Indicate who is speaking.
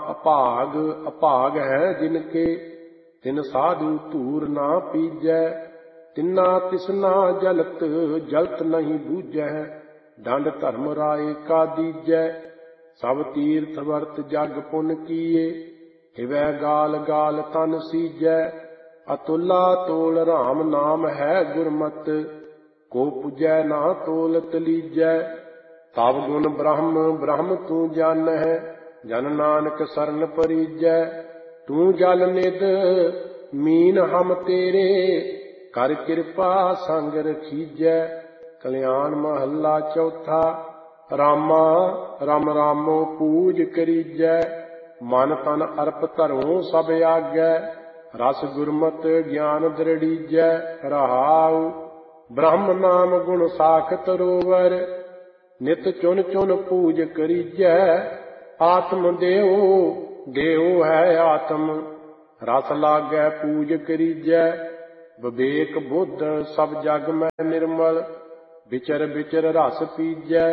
Speaker 1: ਅਭਾਗ ਅਭਾਗ ਹੈ ਜਿਨ ਕੇ, ਤਿਨ ਸਾਧੂ ਧੂਰ ਨਾ ਪੀਜੈ। ਤਿਨਾ ਤਿਸਨਾ ਜਲਤ ਜਲਤ ਨਹੀਂ ਬੂਝੈ, ਡੰਡ ਧਰਮ ਰਾਏ ਕਾ ਦੀਜੈ। ਸਭ ਤੀਰਥ ਵਰਤ ਜਗ ਪੁਨ ਕੀਏ, ਹਿਵੈ ਗਾਲ ਗਾਲ ਤਨ ਸੀਜੈ। ਅਤੁਲਾ ਤੋਲ ਰਾਮ ਨਾਮ ਹੈ ਗੁਰਮਤਿ, ਕੋ ਪੁਜੈ ਨਾ ਤੋਲਤ ਲੀਜੈ। ਤਬ ਗੁਣ ਬ੍ਰਹਮ ਬ੍ਰਹਮ ਤੂੰ ਜਾਣਹਿ, ਜਨ ਨਾਨਕ ਸਰਨ ਪਰੀਜੈ। ਤੂੰ ਜਲ ਨਿਧ ਮੀਨ ਹਮ ਤੇਰੇ, ਕਰ ਕਿਰਪਾ ਸੰਗ ਰਖੀਜੈ। ਕਲਿਆਣ ਮਹੱਲਾ ਚੌਥਾ। ਰਾਮਾ ਰਾਮ ਰਾਮੋ ਪੂਜ ਕਰੀਜੈ, ਮਨ ਤਨ ਅਰਪ ਧਰੋਂ ਸਭ ਆਗੈ। ਰਸ ਗੁਰਮਤਿ ਗਿਆਨ ਦ੍ਰਿੜੀਜੈ। ਰਹਾਉ ਬ੍ਰਹਮ ਨਾਮ ਗੁਣ ਸਾਖਤ ਰੋਵਰ, ਨਿਤ ਚੁਨ ਚੁਨ ਪੂਜ ਕਰੀਜੈ। ਆਤਮ ਦੇਉ ਦੇਉ ਹੈ ਆਤਮ, ਰਸ ਲਾਗੈ ਪੂਜ ਕਰੀਜੈ। ਵਿਵੇਕ ਬੁੱਧ ਸਭ ਜਗ ਮੈਂ ਨਿਰਮਲ, ਵਿਚਰ ਵਿਚਰ ਰਸ ਪੀਜੈ।